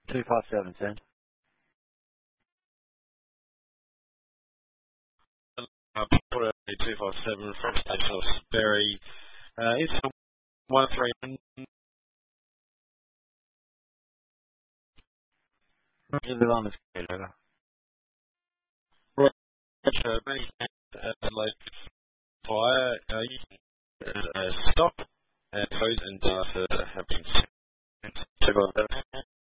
257, Tim. Porter 257 from station of Sperry. It's 13. Roger the line is clear, over. Roger, many thanks, Adelaide Fire. You can stop and close and have been sent.